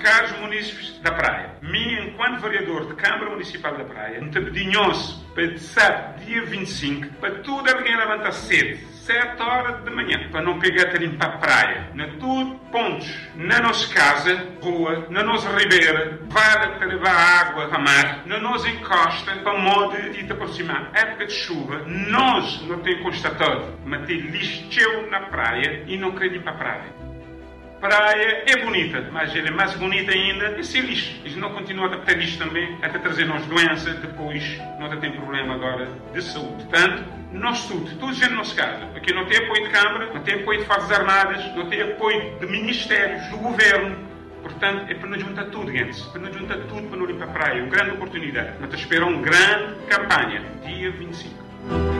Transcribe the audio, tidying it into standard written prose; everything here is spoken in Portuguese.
caros munícipes da Praia, mim, enquanto vereador de Câmara Municipal da Praia, me pedinhou-se para sábado, dia 25, para tudo alguém levantar cedo, 7 horas da manhã, para não pegar a limpar a praia. Na tudo, pontos, na nossa casa, rua, na nossa ribeira, vale para levar água a mar, na nossa encosta, para modo de te aproximar. Época de chuva, nós não temos constatado, mas tem lixo na praia e não querem limpar a praia. Praia é bonita, mas ela é mais bonita ainda esse lixo. Eles não continuam a ter lixo também, até trazer-nos doenças, depois não tem problema agora de saúde. Portanto, nós tudo já na nossa casa. Aqui não tem apoio de Câmara, não tem apoio de Forças Armadas, não tem apoio de ministérios, do Governo. Portanto, é para nos juntar tudo, gente. Para nos juntar tudo para não limpar a praia. Uma grande oportunidade. Nós esperamos uma grande campanha, dia 25.